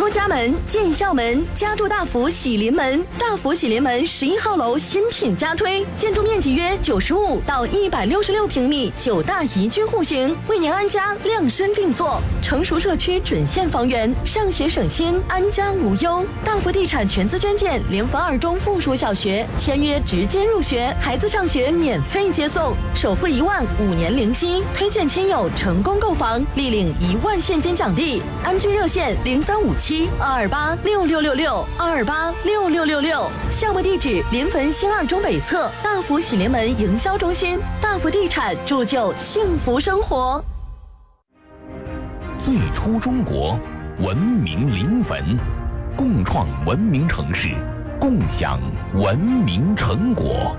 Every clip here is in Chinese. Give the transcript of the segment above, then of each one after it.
出家门，进校门，家住大福喜临门。大福喜临门11号楼新品加推，建筑面积约95到166平米，9大宜居户型，为您安家量身定做。成熟社区准现房源，上学省心，安家无忧。大福地产全资捐建联合2中附属小学，签约直接入学，孩子上学免费接送，首付1万，5年零息，推荐亲友成功购房，立领1万现金奖励。安居热线0357-228-6666，228-6666。项目地址：临汾新2中北侧大福喜临门营销中心。大福地产铸就幸福生活。 最初中国，文明临汾，共创文明城市，共享文明成果。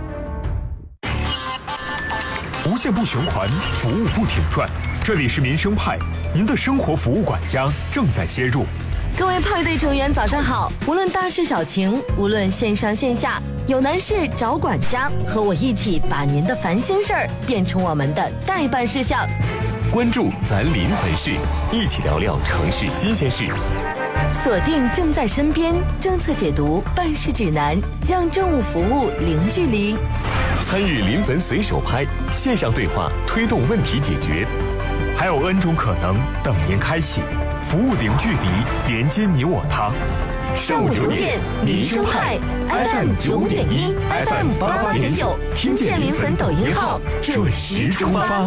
无限不循环，服务不停转。这里是民生派，您的生活服务管家正在接入。 各位派对成员早上好，无论大事小情，无论线上线下，有难事找管家，和我一起把您的烦心事儿变成我们的待办事项。 关注咱临汾市，一起聊聊城市新鲜事。 锁定正在身边政策解读办事指南，让政务服务零距离。 参与临汾随手拍线上对话，推动问题解决。 还有 N 种可能等您开启，服务零距离，连接你我他。 上午9点，民生派 FM 95.1 FM 88.9，听见临汾抖音号，准时出发。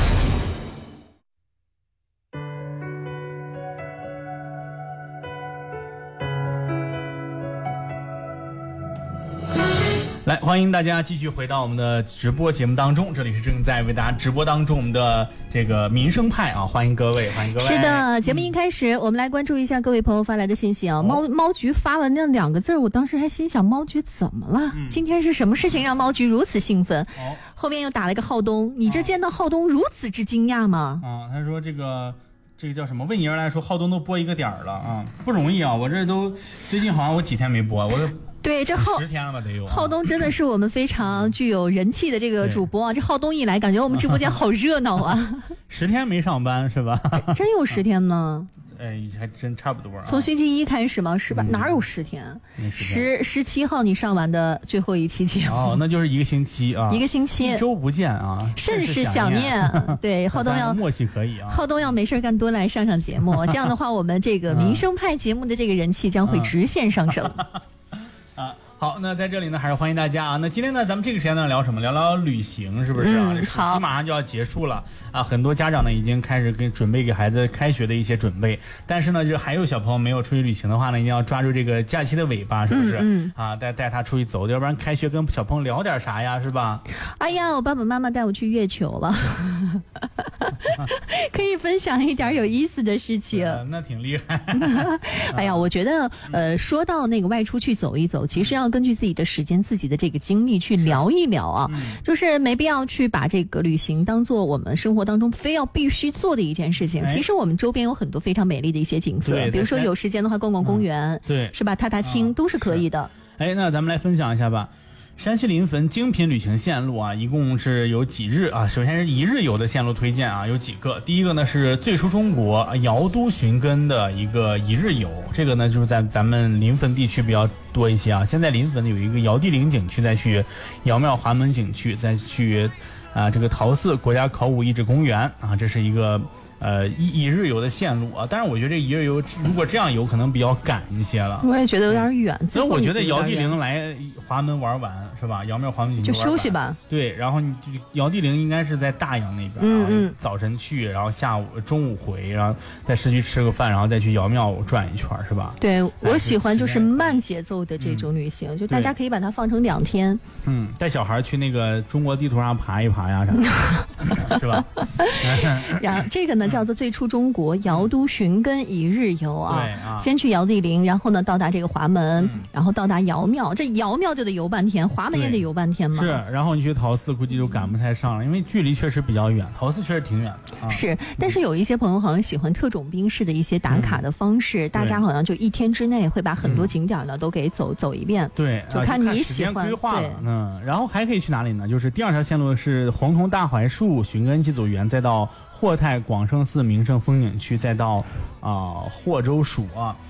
来，欢迎大家继续回到我们的直播节目当中，这里是正在为大家直播当中我们的这个民生派啊，欢迎各位，欢迎各位。 是的，节目一开始，我们来关注一下各位朋友发来的信息啊。猫局发了那2个字，我当时还心想，猫局怎么了？今天是什么事情让猫局如此兴奋？后面又打了一个浩东，你这见到浩东如此之惊讶吗？ 他说这个叫什么？为你而来说，浩东都播1个点了啊，不容易啊！我这都最近好像我几天没播，我对，这 10天了吧得有。 浩东真的是我们非常具有人气的这个主播啊！这浩东一来，感觉我们直播间好热闹啊 ！10天没上班是吧？ 真有10天呢？ 还真差不多啊。 从星期一开始吗？是吧？哪有10天？17号你上完的最后一期节目。 那就是1个星期啊，1 个星期， 1周不见啊， 甚是想念。对，浩东要默契可以啊。 浩东要没事干多来上节目，这样的话，我们这个民生派节目的这个人气将会直线上升。 好，那在这里呢，还是欢迎大家啊。那今天呢，咱们这个时间呢聊什么？聊聊旅行，是不是啊？这暑期马上就要结束了啊，很多家长呢已经开始准备给孩子开学的一些准备。但是呢，就还有小朋友没有出去旅行的话呢，一定要抓住这个假期的尾巴，是不是？啊，带他出去走，要不然开学跟小朋友聊点啥呀，是吧？ 哎呀，我爸爸妈妈带我去月球了，可以分享一点有意思的事情。 那挺厉害。 哎呀，我觉得说到那个外出去走一走，其实要根据自己的时间、自己的这个经历去聊一聊啊，就是没必要去把这个旅行当做我们生活当中非要必须做的一件事情。其实我们周边有很多非常美丽的一些景色，比如说有时间的话逛逛公园，对，是吧？踏踏青都是可以的。 那咱们来分享一下吧。山西临汾精品旅行线路啊，一共是有几日啊？首先是1日游的线路推荐啊，有几个。第一个呢是最初中国瑶都寻根的一个1日游，这个呢就是在咱们临汾地区比较多一些啊。现在临汾有一个瑶地陵景区，再去瑶庙华门景区，再去这个陶寺国家考古遗址公园啊，这是一个一日游的线路啊。当然我觉得这1日游如果这样游可能比较赶一些了， 我也觉得有点远。 所以我觉得瑶地陵来华门玩完是吧？瑶庙华门景区就休息吧。 对，然后你瑶地陵应该是在大洋那边，早晨去，然后中午回，然后在市区吃个饭，然后再去瑶庙转一圈，是吧？ 对，我喜欢就是慢节奏的这种旅行，就大家可以把它放成2天。 带小孩去那个中国地图上爬一爬呀啥的，是吧？ 然后这个呢叫做最初中国瑶都寻根1日游啊。 对啊， 先去瑶地陵，然后呢到达这个华门，然后到达瑶庙，这瑶庙就得游半天，华门也得游半天嘛。 是，然后你去陶寺估计就赶不太上了，因为距离确实比较远，陶寺确实挺远的。 是，但是有一些朋友好像喜欢特种兵式的一些打卡的方式，大家好像就1天之内会把很多景点呢都给走一遍。 对， 就看你喜欢。 规划了，然后还可以去哪里呢？就是第2条线路是洪桐大槐树寻根祭祖园，再到霍太广胜寺名胜风景区，再到霍州署啊。